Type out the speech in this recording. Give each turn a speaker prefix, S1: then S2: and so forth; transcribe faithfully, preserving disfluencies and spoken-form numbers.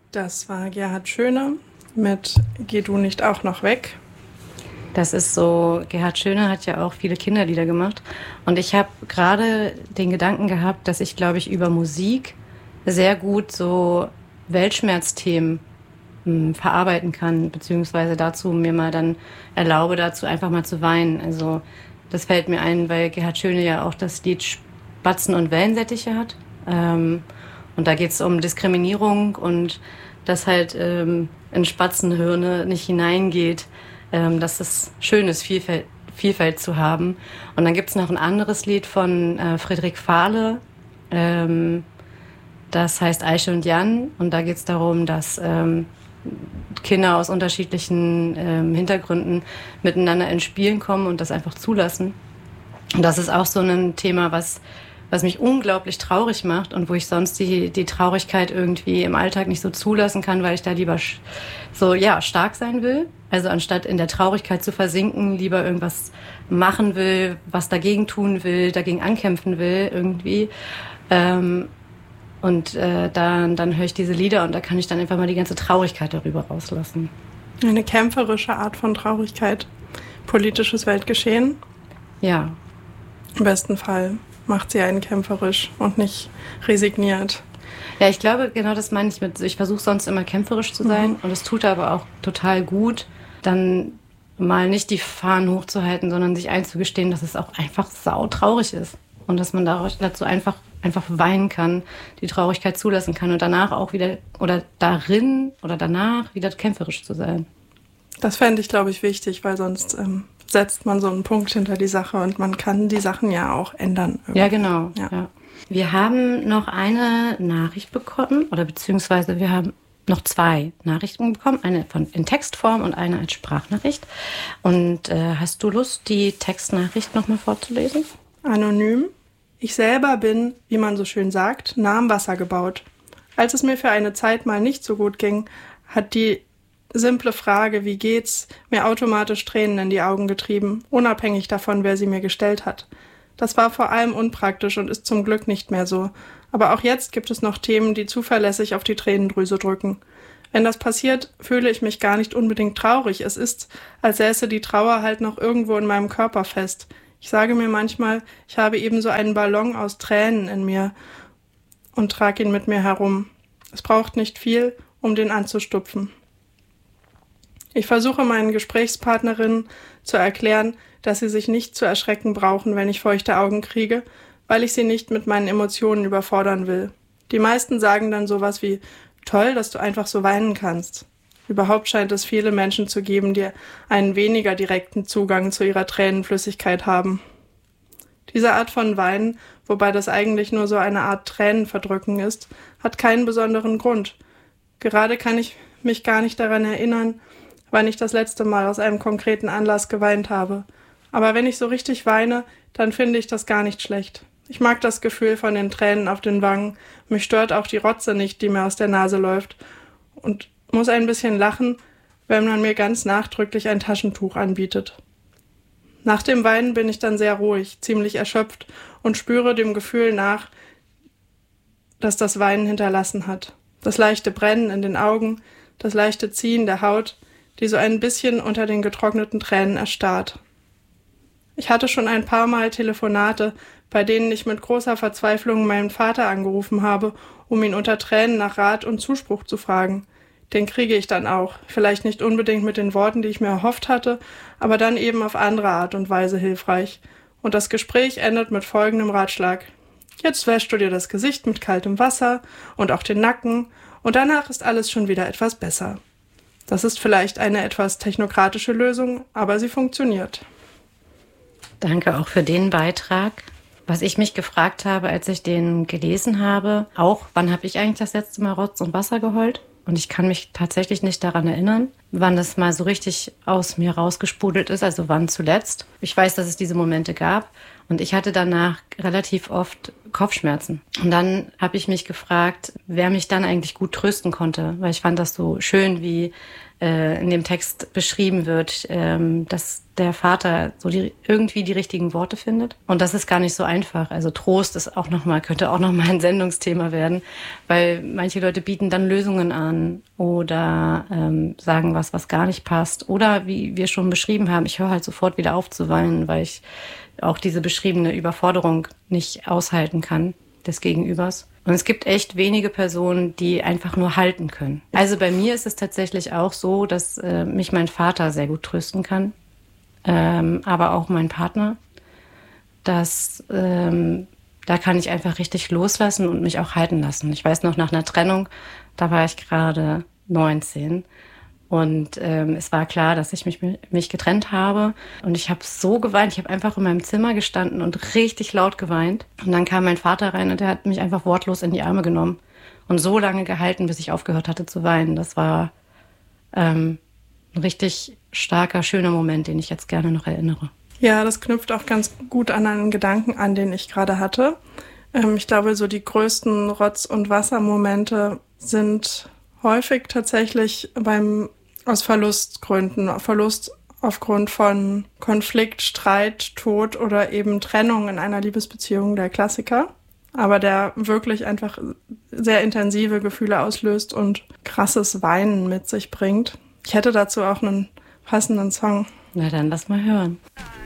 S1: Das war Gerhard Schöne mit Geh du nicht auch noch weg.
S2: Das ist so, Gerhard Schöne hat ja auch viele Kinderlieder gemacht. Und ich habe gerade den Gedanken gehabt, dass ich, glaube ich, über Musik sehr gut so Weltschmerzthemen mh, verarbeiten kann, beziehungsweise dazu mir mal dann erlaube, dazu einfach mal zu weinen. Also das fällt mir ein, weil Gerhard Schöne ja auch das Lied Spatzen und Wellensittiche hat. Ähm, und da geht es um Diskriminierung und dass halt ähm, in Spatzenhirne nicht hineingeht, ähm, dass es schön ist, Vielfalt, Vielfalt zu haben. Und dann gibt es noch ein anderes Lied von äh, Friedrich Fahle, ähm, das heißt Eiche und Jan. Und da geht es darum, dass ähm, Kinder aus unterschiedlichen ähm, Hintergründen miteinander ins Spielen kommen und das einfach zulassen. Und das ist auch so ein Thema, was was mich unglaublich traurig macht und wo ich sonst die, die Traurigkeit irgendwie im Alltag nicht so zulassen kann, weil ich da lieber so, ja, stark sein will. Also anstatt in der Traurigkeit zu versinken, lieber irgendwas machen will, was dagegen tun will, dagegen ankämpfen will irgendwie. Ähm, und äh, dann, dann höre ich diese Lieder und da kann ich dann einfach mal die ganze Traurigkeit darüber rauslassen.
S1: Eine kämpferische Art von Traurigkeit. Politisches Weltgeschehen.
S2: Ja.
S1: Im besten Fall macht sie einen kämpferisch und nicht resigniert.
S2: Ja, ich glaube, genau das meine ich mit, ich versuche sonst immer kämpferisch zu sein, mhm. und es tut aber auch total gut, dann mal nicht die Fahnen hochzuhalten, sondern sich einzugestehen, dass es auch einfach sautraurig ist und dass man dazu einfach, einfach weinen kann, die Traurigkeit zulassen kann und danach auch wieder, oder darin oder danach wieder kämpferisch zu sein.
S1: Das fände ich, glaube ich, wichtig, weil sonst ähm, setzt man so einen Punkt hinter die Sache und man kann die Sachen ja auch ändern. Irgendwie.
S2: Ja, genau.
S1: Ja.
S2: Ja. Wir haben noch eine Nachricht bekommen, oder beziehungsweise wir haben noch zwei Nachrichten bekommen, eine von, in Textform und eine als Sprachnachricht. Und äh, hast du Lust, die Textnachricht nochmal vorzulesen?
S1: Anonym. Ich selber bin, wie man so schön sagt, nah am Wasser gebaut. Als es mir für eine Zeit mal nicht so gut ging, hat die simple Frage, wie geht's, mir automatisch Tränen in die Augen getrieben, unabhängig davon, wer sie mir gestellt hat. Das war vor allem unpraktisch und ist zum Glück nicht mehr so. Aber auch jetzt gibt es noch Themen, die zuverlässig auf die Tränendrüse drücken. Wenn das passiert, fühle ich mich gar nicht unbedingt traurig. Es ist, als säße die Trauer halt noch irgendwo in meinem Körper fest. Ich sage mir manchmal, ich habe eben so einen Ballon aus Tränen in mir und trage ihn mit mir herum. Es braucht nicht viel, um den anzustupfen. Ich versuche meinen Gesprächspartnerinnen zu erklären, dass sie sich nicht zu erschrecken brauchen, wenn ich feuchte Augen kriege, weil ich sie nicht mit meinen Emotionen überfordern will. Die meisten sagen dann sowas wie, toll, dass du einfach so weinen kannst. Überhaupt scheint es viele Menschen zu geben, die einen weniger direkten Zugang zu ihrer Tränenflüssigkeit haben. Diese Art von Weinen, wobei das eigentlich nur so eine Art Tränenverdrücken ist, hat keinen besonderen Grund. Gerade kann ich mich gar nicht daran erinnern, wann ich das letzte Mal aus einem konkreten Anlass geweint habe. Aber wenn ich so richtig weine, dann finde ich das gar nicht schlecht. Ich mag das Gefühl von den Tränen auf den Wangen. Mich stört auch die Rotze nicht, die mir aus der Nase läuft. Und muss ein bisschen lachen, wenn man mir ganz nachdrücklich ein Taschentuch anbietet. Nach dem Weinen bin ich dann sehr ruhig, ziemlich erschöpft und spüre dem Gefühl nach, das das Weinen hinterlassen hat. Das leichte Brennen in den Augen, das leichte Ziehen der Haut, die so ein bisschen unter den getrockneten Tränen erstarrt. Ich hatte schon ein paar Mal Telefonate, bei denen ich mit großer Verzweiflung meinen Vater angerufen habe, um ihn unter Tränen nach Rat und Zuspruch zu fragen. Den kriege ich dann auch, vielleicht nicht unbedingt mit den Worten, die ich mir erhofft hatte, aber dann eben auf andere Art und Weise hilfreich. Und das Gespräch endet mit folgendem Ratschlag. Jetzt wäschst du dir das Gesicht mit kaltem Wasser und auch den Nacken und danach ist alles schon wieder etwas besser. Das ist vielleicht eine etwas technokratische Lösung, aber sie funktioniert.
S2: Danke auch für den Beitrag. Was ich mich gefragt habe, als ich den gelesen habe, auch, wann habe ich eigentlich das letzte Mal Rotz und Wasser geheult? Und ich kann mich tatsächlich nicht daran erinnern, wann das mal so richtig aus mir rausgesprudelt ist, also wann zuletzt. Ich weiß, dass es diese Momente gab und ich hatte danach relativ oft Kopfschmerzen. Und dann habe ich mich gefragt, wer mich dann eigentlich gut trösten konnte, weil ich fand das so schön, wie äh, in dem Text beschrieben wird, ähm, dass der Vater so die, irgendwie die richtigen Worte findet. Und das ist gar nicht so einfach. Also Trost ist auch noch mal, könnte auch noch mal ein Sendungsthema werden, weil manche Leute bieten dann Lösungen an oder ähm, sagen was, was gar nicht passt. Oder wie wir schon beschrieben haben, ich höre halt sofort wieder auf zu weinen, weil ich auch diese beschriebene Überforderung nicht aushalten kann des Gegenübers. Und es gibt echt wenige Personen, die einfach nur halten können. Also bei mir ist es tatsächlich auch so, dass äh, mich mein Vater sehr gut trösten kann, ähm, aber auch mein Partner. Dass, ähm, da kann ich einfach richtig loslassen und mich auch halten lassen. Ich weiß noch, nach einer Trennung, da war ich gerade neunzehn. Und ähm, es war klar, dass ich mich, mich getrennt habe. Und ich habe so geweint. Ich habe einfach in meinem Zimmer gestanden und richtig laut geweint. Und dann kam mein Vater rein und der hat mich einfach wortlos in die Arme genommen. Und so lange gehalten, bis ich aufgehört hatte zu weinen. Das war ähm, ein richtig starker, schöner Moment, den ich jetzt gerne noch erinnere.
S1: Ja, das knüpft auch ganz gut an einen Gedanken an, den ich gerade hatte. Ähm, ich glaube, so die größten Rotz- und Wassermomente sind häufig tatsächlich beim aus Verlustgründen, Verlust aufgrund von Konflikt, Streit, Tod oder eben Trennung in einer Liebesbeziehung, der Klassiker, aber der wirklich einfach sehr intensive Gefühle auslöst und krasses Weinen mit sich bringt. Ich hätte dazu auch einen passenden Song.
S2: Na dann lass mal hören.